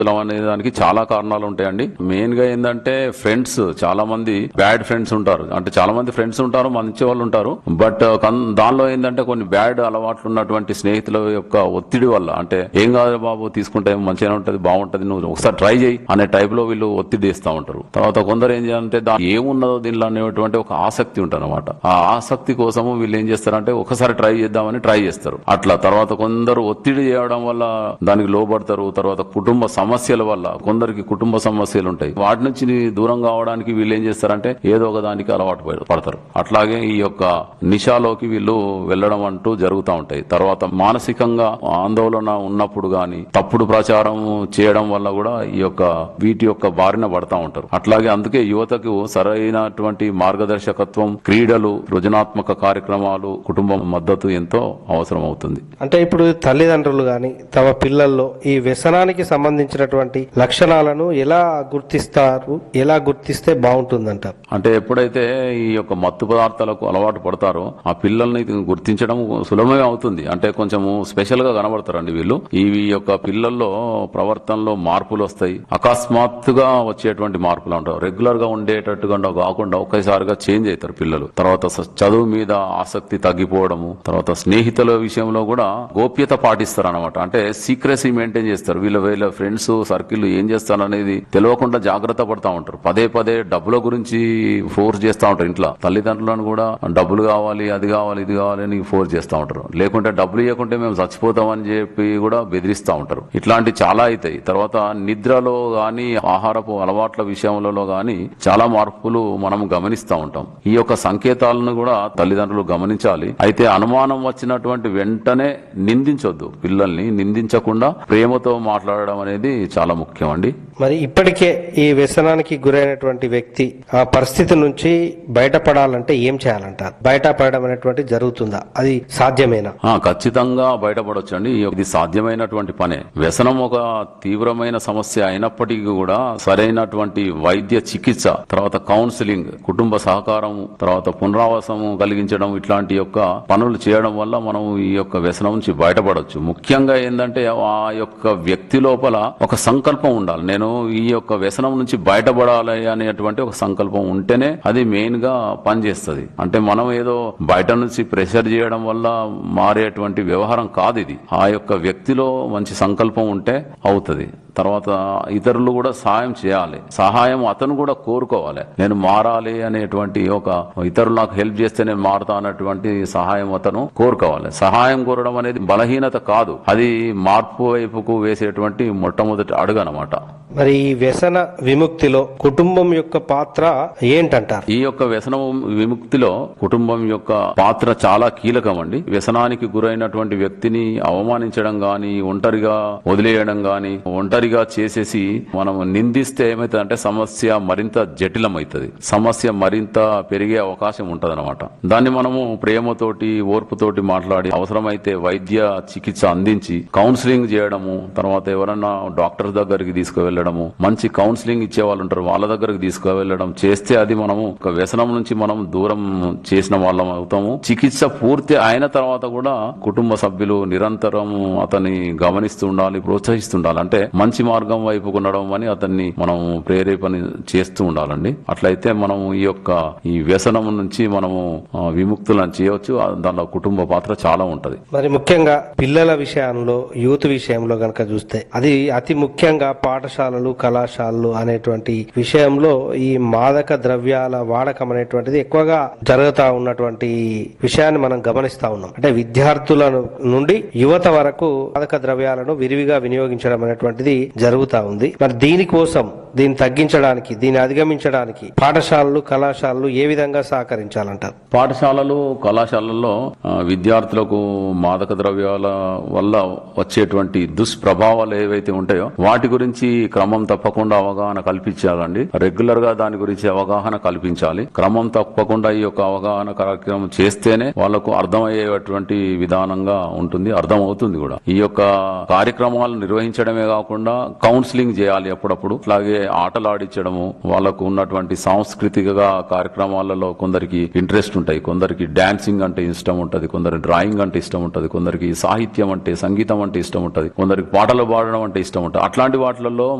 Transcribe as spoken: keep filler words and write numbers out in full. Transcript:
అనే దానికి చాలా కారణాలు ఉంటాయండి. మెయిన్ గా ఏంటంటే ఫ్రెండ్స్, చాలా మంది బ్యాడ్ ఫ్రెండ్స్ ఉంటారు. అంటే చాలా మంది ఫ్రెండ్స్ ఉంటారు, మంచి వాళ్ళు ఉంటారు. బట్ దానిలో ఏంటంటే కొన్ని బ్యాడ్ అలవాట్లు ఉన్నటువంటి స్నేహితుల యొక్క ఒత్తిడి వల్ల, అంటే ఏం కాదు బాబు తీసుకుంటే మంచిగా ఉంటది, బాగుంటది, నువ్వు ఒకసారి ట్రై చేయి అనే టైప్ లో వీళ్ళు ఒత్తిడి ఇస్తా ఉంటారు. తర్వాత కొందరు ఏం చేయాలంటే దాని ఏమున్నదో దీనిలో అనేటువంటి ఒక ఆసక్తి ఉంటుంది అనమాట. ఆ ఆసక్తి కోసము వీళ్ళు ఏం చేస్తారంటే ఒకసారి ట్రై చేద్దామని ట్రై చేస్తారు. అట్లా తర్వాత కొందరు ఒత్తిడి చేయడం వల్ల దానికి లోబడతారు. తర్వాత కుటుంబ సమస్యల వల్ల కొందరికి కుటుంబ సమస్యలు ఉంటాయి, వాటి నుంచి దూరం కావడానికి వీళ్ళు ఏం చేస్తారంటే ఏదో ఒక దానికి అలవాటు పడతారు. అట్లాగే ఈ యొక్క నిషాలోకి వీళ్ళు వెళ్ళడం అంటూ జరుగుతూ ఉంటాయి. తర్వాత మానసికంగా ఆందోళన ఉన్నప్పుడు గాని తప్పుడు ప్రచారం చేయడం వల్ల కూడా ఈ యొక్క వీటి యొక్క బారిన పడతా ఉంటారు. అట్లాగే అందుకే యువతకు సరైనటువంటి మార్గదర్శకత్వం, క్రీడలు, సృజనాత్మక కార్యక్రమాలు, కుటుంబ మద్దతు ఎంతో అవసరం అవుతుంది. అంటే ఇప్పుడు తల్లిదండ్రులు గాని తమ పిల్లల్లో ఈ వ్యసనానికి సంబంధించినటువంటి లక్షణాలను ఎలా గుర్తిస్తారు, ఎలా గుర్తిస్తే బాగుంటుందంటారు? అంటే ఎప్పుడైతే ఈ యొక్క మత్తు పదార్థాలకు అలవాటు పడతారో ఆ పిల్లల్ని గుర్తించడం సులభమే అవుతుంది. అంటే కొంచెం స్పెషల్ గా కనబడతారండి వీళ్ళు. ఈ యొక్క పిల్లల్లో ప్రవర్తనలో మార్పులు వస్తాయి, అకస్మాత్తుగా వచ్చేటువంటి మార్పులు అంటారు. రెగ్యులర్ గా ఉండేటట్టుగా కాకుండా ఒకేసారిగా చేంజ్ అవుతారు పిల్లలు. తర్వాత చదువు మీద ఆసక్తి తగ్గిపోవడము, తర్వాత స్నేహితుల విషయంలో కూడా గోప్యత పాటిస్తారు అనమాట. అంటే సీక్రెసీ మెయింటైన్ చేస్తారు. వీళ్ళ వీళ్ళ ఫ్రెండ్స్ సర్కిల్ ఏం చేస్తారు అనేది తెలియకుండా జాగ్రత్త పడతా ఉంటారు. పదే పదే డబ్బుల గురించి ఫోర్స్ చేస్తా ఉంటారు. ఇంట్లో తల్లిదండ్రులను కూడా డబ్బులు కావాలి, అది కావాలి, ఇది కావాలి అని ఫోర్స్ చేస్తా ఉంటారు. లేకుంటే డబ్బులు ఇవ్వకుంటే మేము చచ్చిపోతామని చెప్పి కూడా బెదిరిస్తా ఉంటారు. ఇట్లాంటి చాలా అవుతాయి. తర్వాత నిద్రలో గాని ఆహారపు అలవాట్ల విషయంలో గాని చాలా మార్పులు మనం గమనిస్తా ఉంటాం. ఈ యొక్క సంకేతాలను కూడా తల్లిదండ్రులు గమనించాలి. అయితే అనుమానం వచ్చినటువంటి వెంటనే నిందించొద్దు. పిల్లల్ని నిందించకుండా ప్రేమతో మాట్లాడడం అనేది చాలా ముఖ్యం అండి. మరి ఇప్పటికే ఈ వ్యసనానికి గురైనటువంటి వ్యక్తి ఆ పరిస్థితి నుంచి బయటపడాలంటే ఏం చేయాలంటారు? బయటపడడం అనేటువంటి జరుగుతుందా? అది సాధ్యమేనా? ఖచ్చితంగా బయటపడొచ్చు అండి. ఇది సాధ్యమైనటువంటి పనే. వ్యసనం ఒక తీవ్రమైన సమస్య అయినప్పటికీ కూడా సరైనటువంటి వైద్య చికిత్స, తర్వాత కౌన్సిలింగ్, కుటుంబ సహకారం, తర్వాత పునరావాసము కలిగించడం, ఇట్లాంటి యొక్క పనులు చేయడం వల్ల మనం ఈ యొక్క వ్యసనం నుంచి బయటపడొచ్చు. ముఖ్యంగా ఏంటంటే ఆ యొక్క వ్యక్తి లోపల ఒక సంకల్పం ఉండాలి. నేను ఈ యొక్క వ్యసనం నుంచి బయటపడాలి అనేటువంటి ఒక సంకల్పం ఉంటేనే అది మెయిన్ గా పనిచేస్తుంది. అంటే మనం ఏదో బయట నుంచి ప్రెషర్ చేయడం వల్ల మారేటువంటి వ్యవహారం కాదు ఇది. ఆ యొక్క వ్యక్తిలో మంచి సంకల్పం ఉంటే అవుతుంది. తర్వాత ఇతరులు కూడా సహాయం చేయాలి. సహాయం అతను కూడా కోరుకోవాలి. నేను మారాలి అనేటువంటి ఒక ఇతరులు నాకు హెల్ప్ చేస్తే నేను మారుతా అన్నటువంటి సహాయం అతను కోరుకోవాలి. సహాయం కోరడం అనేది బలహీనత కాదు, అది మార్పు వైపుకు వేసేటువంటి మొట్టమొదటి అడుగు అన్నమాట. మరి ఈ వ్యసన విముక్తిలో కుటుంబం యొక్క పాత్ర ఏంటంటారు? ఈ యొక్క వ్యసన విముక్తిలో కుటుంబం యొక్క పాత్ర చాలా కీలకం అండి. వ్యసనానికి గురైనటువంటి వ్యక్తిని అవమానించడం గాని, ఒంటరిగా వదిలేయడం గాని, ఒంటరిగా చేసేసి మనం నిందిస్తే ఏమైతుందంటే సమస్య మరింత జటిలమైతుంది. సమస్య మరింత పెరిగే అవకాశం ఉంటది అనమాట. దాన్ని మనము ప్రేమతోటి, ఓర్పుతోటి మాట్లాడి అవసరమైతే వైద్య చికిత్స అందించి కౌన్సిలింగ్ చేయడము, తర్వాత ఎవరన్నా డాక్టర్ దగ్గరికి తీసుకువెళ్ళడం, మంచి కౌన్సిలింగ్ ఇచ్చే వాళ్ళు ఉంటారు, వాళ్ళ దగ్గరకు తీసుకువెళ్ళడం చేస్తే అది మనము ఒక వ్యసనం నుంచి మనం దూరం చేసిన వాళ్ళం అవుతాము. చికిత్స పూర్తి అయిన తర్వాత కూడా కుటుంబ సభ్యులు నిరంతరం అతన్ని గమనిస్తూ ఉండాలి, ప్రోత్సహిస్తుండాలి. అంటే మంచి మార్గం వైపు ఉండడం అని అతన్ని మనం ప్రేరేపణ చేస్తూ ఉండాలండి. అట్లయితే మనం ఈ యొక్క ఈ వ్యసనం నుంచి మనము విముక్తులను చేయవచ్చు. దానిలో కుటుంబ పాత్ర చాలా ఉంటది. మరి ముఖ్యంగా పిల్లల విషయంలో, యూత్ విషయంలో గనక చూస్తే అది అతి ముఖ్యంగా పాఠశాల కళాశాలలు అనేటువంటి విషయంలో ఈ మాదక ద్రవ్యాల వాడకం అనేటువంటిది ఎక్కువగా జరుగుతా ఉన్నటువంటి విషయాన్ని మనం గమనిస్తా ఉన్నాం. అంటే విద్యార్థుల నుండి యువత వరకు మాదక ద్రవ్యాలను విరివిగా వినియోగించడం అనేటువంటిది జరుగుతా ఉంది. మరి దీనికోసం, దీన్ని తగ్గించడానికి, దీన్ని అధిగమించడానికి పాఠశాలలు కళాశాలలు ఏ విధంగా సహకరించాలంటారు? పాఠశాలలు కళాశాలల్లో విద్యార్థులకు మాదక ద్రవ్యాల వల్ల వచ్చేటువంటి దుష్ప్రభావాలు ఏవైతే ఉంటాయో వాటి గురించి క్రమం తప్పకుండా అవగాహన కల్పించాలండి. రెగ్యులర్ గా దాని గురించి అవగాహన కల్పించాలి. క్రమం తప్పకుండా ఈ యొక్క అవగాహన కార్యక్రమం చేస్తేనే వాళ్లకు అర్థమయ్యేటువంటి విధానంగా ఉంటుంది, అర్థం అవుతుంది కూడా. ఈ యొక్క కార్యక్రమాలు నిర్వహించడమే కాకుండా కౌన్సిలింగ్ చేయాలి అప్పుడప్పుడు. అలాగే ఆటలు ఆడించడము, వాళ్ళకు ఉన్నటువంటి సాంస్కృతిక కార్యక్రమాలలో కొందరికి ఇంట్రెస్ట్ ఉంటాయి, కొందరికి డాన్సింగ్ అంటే ఇష్టం ఉంటది, కొందరు డ్రాయింగ్ అంటే ఇష్టం ఉంటది, కొందరికి సాహిత్యం అంటే సంగీతం అంటే ఇష్టం ఉంటది, కొందరికి పాటలు పాడడం అంటే ఇష్టం ఉంటది. అట్లాంటి వాటిలలో